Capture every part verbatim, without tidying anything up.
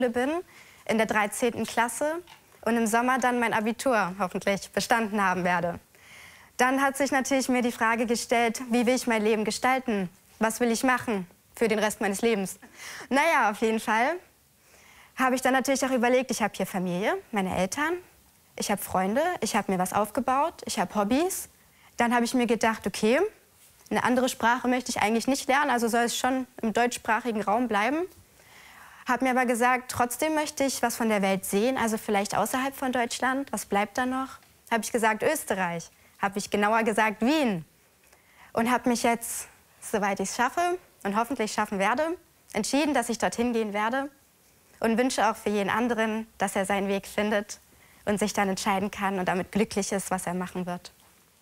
bin, in der dreizehnten Klasse und im Sommer dann mein Abitur hoffentlich bestanden haben werde. Dann hat sich natürlich mir die Frage gestellt, wie will ich mein Leben gestalten? Was will ich machen für den Rest meines Lebens? Naja, auf jeden Fall habe ich dann natürlich auch überlegt, ich habe hier Familie, meine Eltern, ich habe Freunde, ich habe mir was aufgebaut, ich habe Hobbys. Dann habe ich mir gedacht, okay, eine andere Sprache möchte ich eigentlich nicht lernen, also soll es schon im deutschsprachigen Raum bleiben. Habe mir aber gesagt, trotzdem möchte ich was von der Welt sehen, also vielleicht außerhalb von Deutschland. Was bleibt da noch? Habe ich gesagt, Österreich. Habe ich genauer gesagt, Wien. Und habe mich jetzt, soweit ich es schaffe und hoffentlich schaffen werde, entschieden, dass ich dorthin gehen werde. Und wünsche auch für jeden anderen, dass er seinen Weg findet und sich dann entscheiden kann und damit glücklich ist, was er machen wird.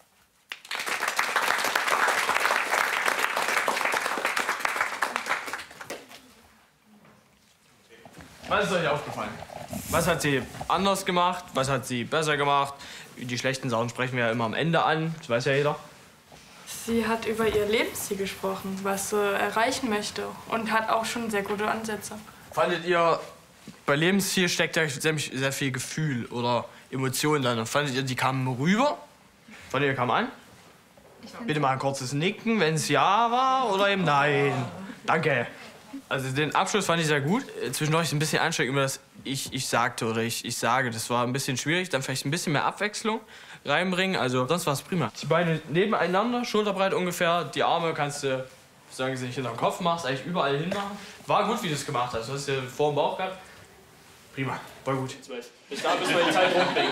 Was ist euch aufgefallen? Was hat sie anders gemacht? Was hat sie besser gemacht? Die schlechten Sachen sprechen wir ja immer am Ende an. Das weiß ja jeder. Sie hat über ihr Lebensziel gesprochen, was sie erreichen möchte. Und hat auch schon sehr gute Ansätze. Fandet ihr, bei Lebensziel steckt ja sehr viel Gefühl oder Emotionen drin. Fandet ihr, die kamen rüber? Fandet ihr, kamen an? Bitte mal ein kurzes Nicken, wenn es ja war oder eben nein. Danke. Also den Abschluss fand ich sehr gut. Zwischendurch ein bisschen anstrengend, über das ich, ich sagte oder ich, ich sage. Das war ein bisschen schwierig. Dann vielleicht ein bisschen mehr Abwechslung reinbringen. Also sonst war es prima. Die Beine nebeneinander, schulterbreit ungefähr. Die Arme kannst du, solange sie nicht hinter den Kopf machst, eigentlich überall hinmachen. War gut, wie du es gemacht hast. Du hast ja vor dem Bauch gehabt. Prima, war gut. Bis da müssen wir die Zeit rumbringen.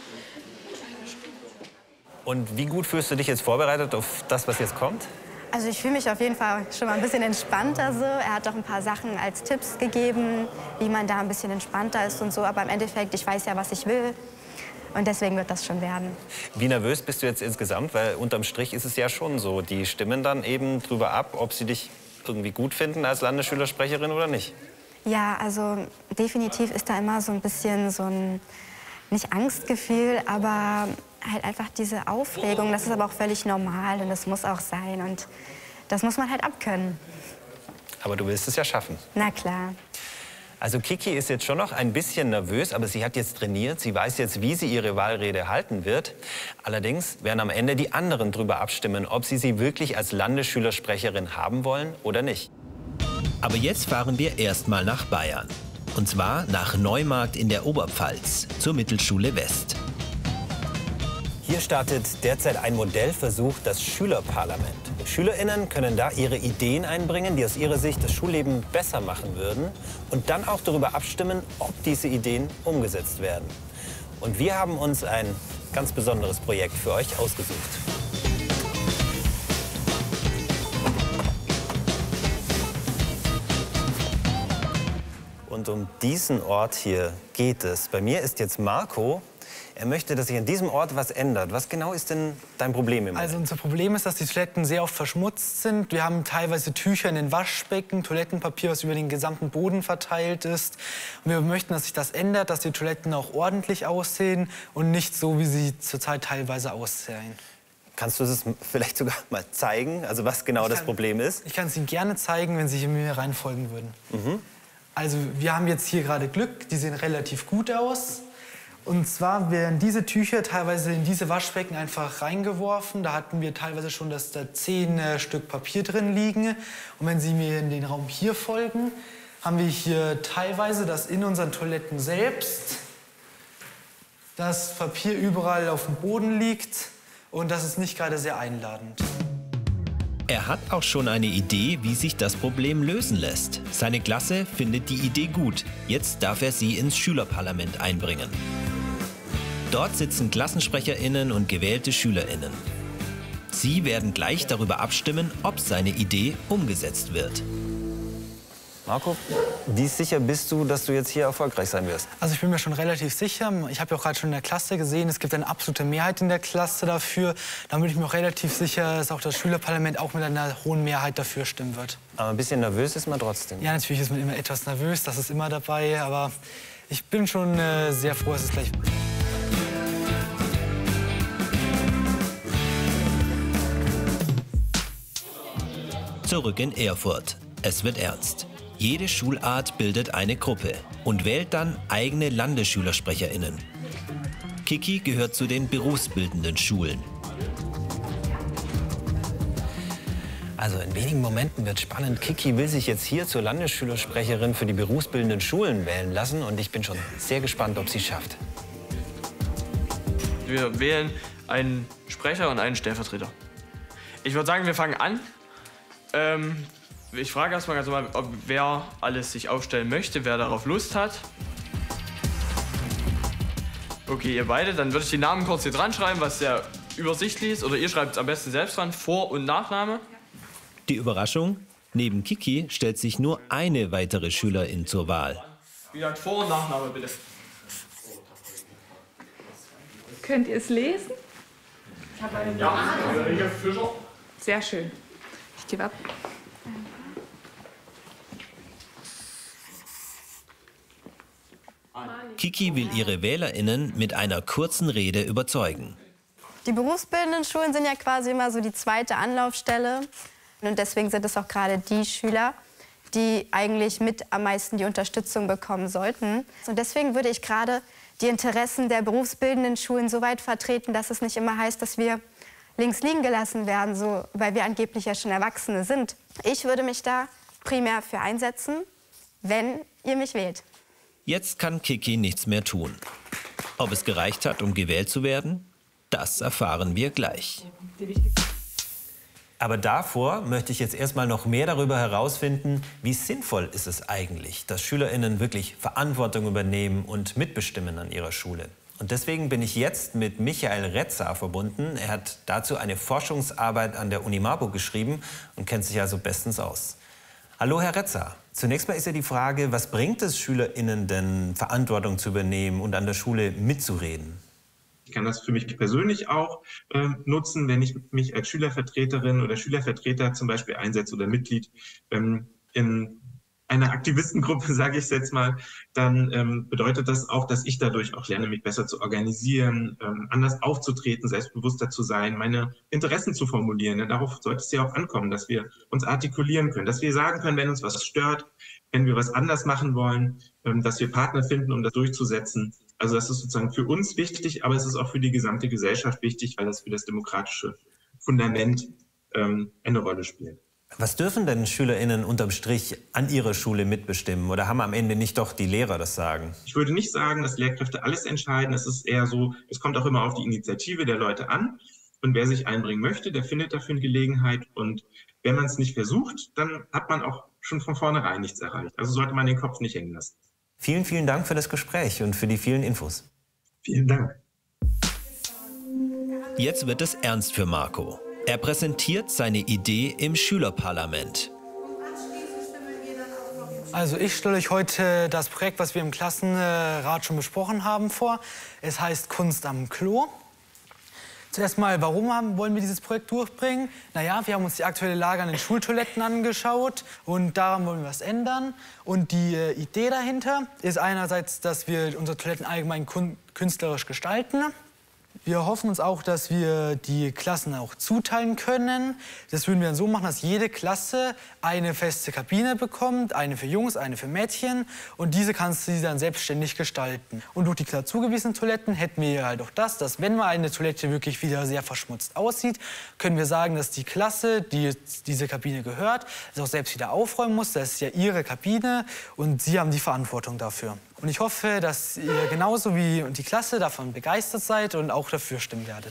Und wie gut fühlst du dich jetzt vorbereitet auf das, was jetzt kommt? Also ich fühle mich auf jeden Fall schon mal ein bisschen entspannter so. Er hat auch ein paar Sachen als Tipps gegeben, wie man da ein bisschen entspannter ist und so. Aber im Endeffekt, ich weiß ja, was ich will. Und deswegen wird das schon werden. Wie nervös bist du jetzt insgesamt? Weil unterm Strich ist es ja schon so, die stimmen dann eben drüber ab, ob sie dich irgendwie gut finden als Landesschülersprecherin oder nicht. Ja, also definitiv ist da immer so ein bisschen so ein, nicht Angstgefühl, aber halt einfach diese Aufregung. Das ist aber auch völlig normal und das muss auch sein. Und das muss man halt abkönnen. Aber du willst es ja schaffen. Na klar. Also Kiki ist jetzt schon noch ein bisschen nervös, aber sie hat jetzt trainiert. Sie weiß jetzt, wie sie ihre Wahlrede halten wird. Allerdings werden am Ende die anderen darüber abstimmen, ob sie sie wirklich als Landesschülersprecherin haben wollen oder nicht. Aber jetzt fahren wir erstmal nach Bayern. Und zwar nach Neumarkt in der Oberpfalz, zur Mittelschule West. Hier startet derzeit ein Modellversuch, das Schülerparlament. SchülerInnen können da ihre Ideen einbringen, die aus ihrer Sicht das Schulleben besser machen würden. Und dann auch darüber abstimmen, ob diese Ideen umgesetzt werden. Und wir haben uns ein ganz besonderes Projekt für euch ausgesucht. Und um diesen Ort hier geht es. Bei mir ist jetzt Marco. Er möchte, dass sich an diesem Ort was ändert. Was genau ist denn dein Problem im Moment? Also unser Problem ist, dass die Toiletten sehr oft verschmutzt sind. Wir haben teilweise Tücher in den Waschbecken, Toilettenpapier, was über den gesamten Boden verteilt ist. Und wir möchten, dass sich das ändert, dass die Toiletten auch ordentlich aussehen und nicht so, wie sie zurzeit teilweise aussehen. Kannst du das vielleicht sogar mal zeigen, also was genau kann, das Problem ist? Ich kann es Ihnen gerne zeigen, wenn Sie mir reinfolgen würden. Mhm. Also wir haben jetzt hier gerade Glück, die sehen relativ gut aus. Und zwar werden diese Tücher teilweise in diese Waschbecken einfach reingeworfen. Da hatten wir teilweise schon, dass da zehn äh, Stück Papier drin liegen. Und wenn Sie mir in den Raum hier folgen, haben wir hier teilweise, dass in unseren Toiletten selbst das Papier überall auf dem Boden liegt. Und das ist nicht gerade sehr einladend. Er hat auch schon eine Idee, wie sich das Problem lösen lässt. Seine Klasse findet die Idee gut. Jetzt darf er sie ins Schülerparlament einbringen. Dort sitzen KlassensprecherInnen und gewählte SchülerInnen. Sie werden gleich darüber abstimmen, ob seine Idee umgesetzt wird. Marco, wie sicher bist du, dass du jetzt hier erfolgreich sein wirst? Also ich bin mir schon relativ sicher. Ich habe ja auch gerade schon in der Klasse gesehen, es gibt eine absolute Mehrheit in der Klasse dafür. Da bin ich mir auch relativ sicher, dass auch das Schülerparlament auch mit einer hohen Mehrheit dafür stimmen wird. Aber ein bisschen nervös ist man trotzdem. Ja, natürlich ist man immer etwas nervös, das ist immer dabei. Aber ich bin schon äh, sehr froh, dass es gleich wird. Zurück in Erfurt. Es wird ernst. Jede Schulart bildet eine Gruppe und wählt dann eigene LandesschülersprecherInnen. Kiki gehört zu den berufsbildenden Schulen. Also in wenigen Momenten wird spannend. Kiki will sich jetzt hier zur Landesschülersprecherin für die berufsbildenden Schulen wählen lassen und ich bin schon sehr gespannt, ob sie es schafft. Wir wählen einen Sprecher und einen Stellvertreter. Ich würde sagen, wir fangen an. Ähm, ich frage erst mal ganz normal, ob wer alles sich aufstellen möchte, wer darauf Lust hat. Okay, ihr beide, dann würde ich die Namen kurz hier dran schreiben, was sehr übersichtlich ist. Oder ihr schreibt es am besten selbst dran, Vor- und Nachname. Die Überraschung? Neben Kiki stellt sich nur eine weitere Schülerin zur Wahl. Wie gesagt, Vor- und Nachname bitte. Könnt ihr es lesen? Ich habe einen ja, Ulrike Fischer. Sehr schön. Ich gebe ab. Kiki will ihre WählerInnen mit einer kurzen Rede überzeugen. Die berufsbildenden Schulen sind ja quasi immer so die zweite Anlaufstelle. Und deswegen sind es auch gerade die Schüler, die eigentlich mit am meisten die Unterstützung bekommen sollten. Und deswegen würde ich gerade die Interessen der berufsbildenden Schulen so weit vertreten, dass es nicht immer heißt, dass wir links liegen gelassen werden, so, weil wir angeblich ja schon Erwachsene sind. Ich würde mich da primär für einsetzen, wenn ihr mich wählt. Jetzt kann Kiki nichts mehr tun. Ob es gereicht hat, um gewählt zu werden, das erfahren wir gleich. Aber davor möchte ich jetzt erstmal noch mehr darüber herausfinden, wie sinnvoll ist es eigentlich, dass SchülerInnen wirklich Verantwortung übernehmen und mitbestimmen an ihrer Schule. Und deswegen bin ich jetzt mit Michael Retzer verbunden. Er hat dazu eine Forschungsarbeit an der Uni Marburg geschrieben und kennt sich also bestens aus. Hallo, Herr Retzer. Zunächst mal ist ja die Frage, was bringt es SchülerInnen denn, Verantwortung zu übernehmen und an der Schule mitzureden? Ich kann das für mich persönlich auch äh, nutzen, wenn ich mich als Schülervertreterin oder Schülervertreter zum Beispiel einsetze oder Mitglied ähm, in einer Aktivistengruppe, sage ich es jetzt mal, dann ähm, bedeutet das auch, dass ich dadurch auch lerne, mich besser zu organisieren, ähm, anders aufzutreten, selbstbewusster zu sein, meine Interessen zu formulieren. Denn darauf sollte es ja auch ankommen, dass wir uns artikulieren können, dass wir sagen können, wenn uns was stört, wenn wir was anders machen wollen, ähm, dass wir Partner finden, um das durchzusetzen. Also das ist sozusagen für uns wichtig, aber es ist auch für die gesamte Gesellschaft wichtig, weil das für das demokratische Fundament ähm, eine Rolle spielt. Was dürfen denn SchülerInnen unterm Strich an ihrer Schule mitbestimmen? Oder haben am Ende nicht doch die Lehrer das Sagen? Ich würde nicht sagen, dass Lehrkräfte alles entscheiden. Es ist eher so, es kommt auch immer auf die Initiative der Leute an. Und wer sich einbringen möchte, der findet dafür eine Gelegenheit. Und wenn man es nicht versucht, dann hat man auch schon von vornherein nichts erreicht. Also sollte man den Kopf nicht hängen lassen. Vielen, vielen Dank für das Gespräch und für die vielen Infos. Vielen Dank. Jetzt wird es ernst für Marco. Er präsentiert seine Idee im Schülerparlament. Also ich stelle euch heute das Projekt, was wir im Klassenrat schon besprochen haben, vor. Es heißt Kunst am Klo. Zuerst mal, warum haben, wollen wir dieses Projekt durchbringen? Naja, wir haben uns die aktuelle Lage an den Schultoiletten angeschaut und daran wollen wir was ändern. Und die äh, Idee dahinter ist einerseits, dass wir unsere Toiletten allgemein künstlerisch gestalten. Wir hoffen uns auch, dass wir die Klassen auch zuteilen können. Das würden wir dann so machen, dass jede Klasse eine feste Kabine bekommt, eine für Jungs, eine für Mädchen. Und diese kannst du dann selbstständig gestalten. Und durch die klar zugewiesenen Toiletten hätten wir halt auch das, dass wenn mal eine Toilette wirklich wieder sehr verschmutzt aussieht, können wir sagen, dass die Klasse, die diese Kabine gehört, das auch selbst wieder aufräumen muss. Das ist ja ihre Kabine und sie haben die Verantwortung dafür. Und ich hoffe, dass ihr genauso wie die Klasse davon begeistert seid und auch dafür stimmen werdet.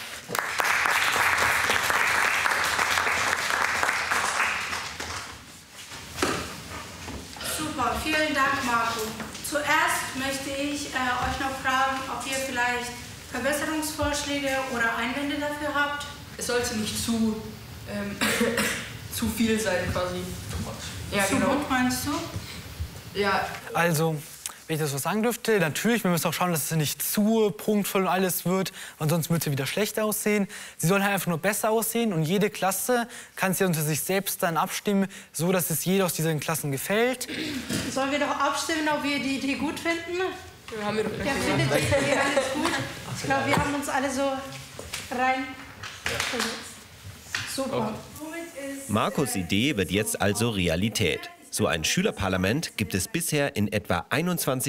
Super, vielen Dank, Marco. Zuerst möchte ich äh, euch noch fragen, ob ihr vielleicht Verbesserungsvorschläge oder Einwände dafür habt. Es sollte nicht zu, ähm, zu viel sein, quasi. Ja, zu genau. gut, meinst du? Ja. Also, wenn ich das so sagen dürfte, natürlich, wir müssen auch schauen, dass es nicht zu prunkvoll und alles wird, weil sonst wird sie wieder schlecht aussehen. Sie sollen halt einfach nur besser aussehen und jede Klasse kann sich unter sich selbst dann abstimmen, so dass es jeder aus diesen Klassen gefällt. Sollen wir doch abstimmen, ob wir die Idee gut finden? Ja, haben wir doch. Ja, findet die Idee alles gut? Ich glaube, wir haben uns alle so rein. Super. Marcos Idee wird jetzt also Realität. So ein Schülerparlament gibt es bisher in etwa einundzwanzig